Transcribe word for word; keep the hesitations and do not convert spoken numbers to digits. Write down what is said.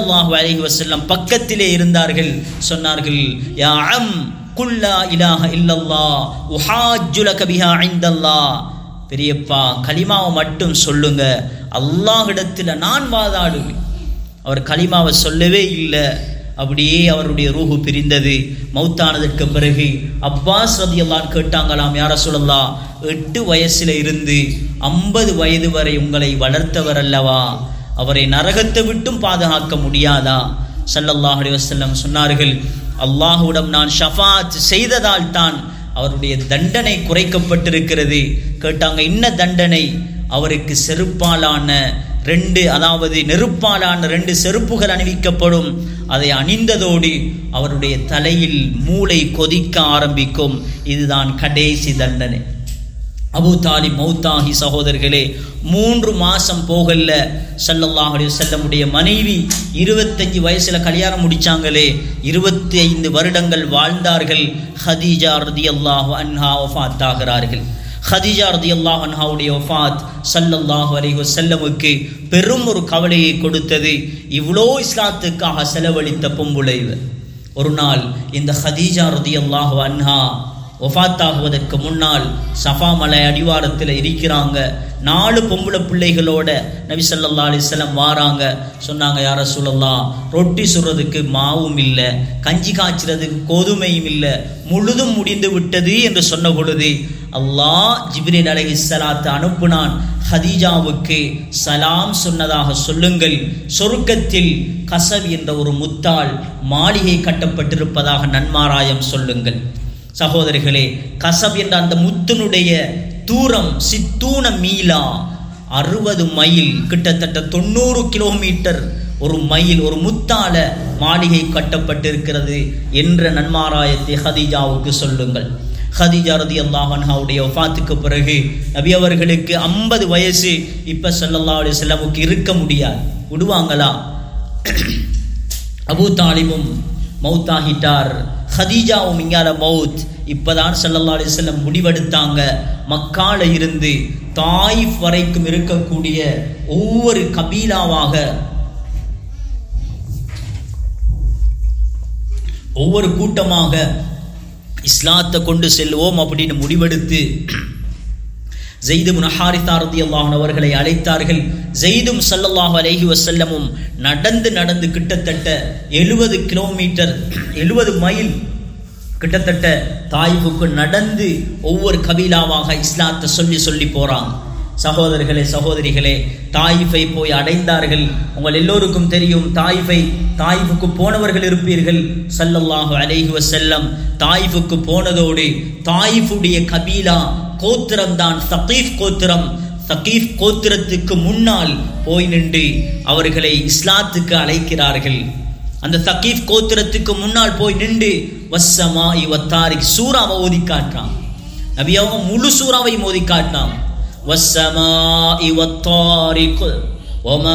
ஸல்லல்லாஹு அலைஹி வஸல்லம் பக்கத்திலே இருந்தார்கள். சொன்னார்கள், யா அம் குல் லா இலாஹ இல்லல்லாஹ் உஹாஜ்ஜு லக பிஹா இன்தல்லாஹ். பெரியப்பா, கலிமாவை மட்டும் சொல்லுங்க, அல்லாஹ்விடத்தில் நான் வாதாடுவேன். அவர் கலிமாவை சொல்லவே இல்லை. அப்படியே அவருடைய ரூஹு பிரிந்தது. மௌத்தானதற்கு பிறகு அப்பாஸ் ரலியல்லாஹு கேட்டாங்களாம், யா ரசூலல்லாஹ், எட்டு வயசுல இருந்து ஐம்பது வயது வரை உங்களை வளர்த்தவர் அல்லவா, அவரை நரகத்தை விட்டும் பாதுகாக்க முடியாதா? ஸல்லல்லாஹு அலைஹி வஸல்லம் சொன்னார்கள், அல்லாஹ்விடம் நான் ஷஃபாத் செய்ததால் தான் அவருடைய தண்டனை குறைக்கப்பட்டிருக்கிறது. கேட்டாங்க, என்ன தண்டனை? அவருக்கு செருப்பாலான ரெண்டு, அதாவது நெருப்பாலான ரெண்டு செருப்புகள் அணிவிக்கப்படும். அதை அணிந்ததோடு அவருடைய தலையில் மூளை கொதிக்க ஆரம்பிக்கும். இதுதான் கடைசி தண்டனை. அபூ தாலிப் மௌத்தாகி சகோதரர்களே, மூன்று மாசம் போகல ஸல்லல்லாஹு அலைஹி வஸல்லமுடைய மனைவி இருபத்தஞ்சு வயசுல கல்யாணம் முடிச்சாங்களே, இருபத்தி ஐந்து வருடங்கள் வாழ்ந்தார்கள். ஹதீஜா ரலியல்லாஹு அன்ஹா வஃபாத் ஆகிறார்கள். ஹதீஜா ரலியல்லாஹு அன்ஹாவுடைய வஃபாத் ஸல்லல்லாஹு அலைஹி வஸல்லமுக்கு பெரும் ஒரு கவலையை கொடுத்தது. இவ்வளோ இஸ்லாத்துக்காக செலவழித்த பொம்புளை ஒரு நாள் இந்த ஹதீஜா ரலியல்லாஹு அன்ஹா வஃபாத்தாகுவதற்கு முன்னால் சஃபா மலை அடிவாரத்தில் இருக்கிறாங்க. நாலு பொம்பளை பிள்ளைகளோட நபி ஸல்லல்லாஹு அலைஹி வஸல்லம் வாராங்க. சொன்னாங்க, யா ரசூலல்லாஹ், ரொட்டி சுடுறதுக்கு மாவும் இல்லை, கஞ்சி காய்ச்சறதுக்கு கோதுமையும் இல்லை, முழுதும் முடிந்து விட்டது என்று சொன்ன பொழுது அல்லாஹ் ஜிப்ரீல் அலைஹிஸ்ஸலாத்து அனுப்புனான், ஹதீஜாவுக்கு சலாம் சொன்னதாக சொல்லுங்கள், சொர்க்கத்தில் கஸப் என்ற ஒரு முத்தால் மாளிகை கட்டப்பட்டிருப்பதாக நன்மாராயம் சொல்லுங்கள். சகோதரிகளே, கஸப் என்ற அந்த முத்தினுடைய தூரம் சித்தூன மீலா, அறுபது மைல், கிட்டத்தட்ட தொண்ணூறு கிலோமீட்டர் ஒரு மைல், ஒரு முத்தால மாளிகை கட்டப்பட்டிருக்கிறது என்ற நன்மாராயத்தை ஹதீஜாவுக்கு சொல்லுங்கள். ஹதீஜா ரலியல்லாஹு அன்ஹாவுடைய வஃபாத்துக்கு பிறகு நபி அவர்களுக்கு ஐம்பது வயசு. இப்ப ஸல்லல்லாஹு அலைஹி வஸல்லமுக்கு இருக்க முடியாது, விடுவாங்களா? அபூ தாலிபும் மௌத்தாகிட்டார், ஹதீஜாவும் இங்கால மௌத். இப்பதான் ஸல்லல்லாஹு அலைஹி வஸல்லம் முடிவெடுத்தாங்க, மக்கால இருந்து தாயிஃப் வரைக்கும் இருக்கக்கூடிய ஒவ்வொரு கபீலாவாக, ஒவ்வொரு கூட்டமாக இஸ்லாத்தை கொண்டு செல்வோம் அப்படின்னு முடிவெடுத்து ஸைத் இப்னு ஹாரிஸா ரலியல்லாஹு அன்ஹு அவர்களை அழைத்தார்கள். ஸைதும் ஸல்லல்லாஹு அலைஹி வஸல்லமும் நடந்து நடந்து கிட்டத்தட்ட எழுபது கிலோமீட்டர், எழுபது மைல் கிட்டத்தட்ட தாயிஃபுக்கு நடந்து ஒவ்வொரு கபீலாவாக இஸ்லாத்தை சொல்லி சொல்லி போறாங்க. சகோதரர்களே, சகோதரிகளே, தாயிஃபை போய் அடைந்தார்கள். உங்கள் எல்லோருக்கும் தெரியும், தாயிஃபை தாயிஃபுக்கு போனவர்கள் இருப்பீர்கள். ஸல்லல்லாஹு அலைஹி வஸல்லம் தாயிஃபுக்கு போனதோடு தாயிஃபுடைய கபீலா கோத்திரம் தான் சகீஃப் கோத்திரம். சகீஃப் கோத்திரத்துக்கு முன்னால் போய் நின்று அவர்களை இஸ்லாத்துக்கு அழைக்கிறார்கள். அந்த சகீஃப் கோத்திரத்துக்கு முன்னால் போய் நின்று வஸ்ஸமாஇ வத்தாரிக் சூராவை ஓதி காட்டுறான். நபி அவங்க முழு சூறாவை ஓதி காட்டினான். வஸ்ஸமாஇ வத்தாரிக் வமா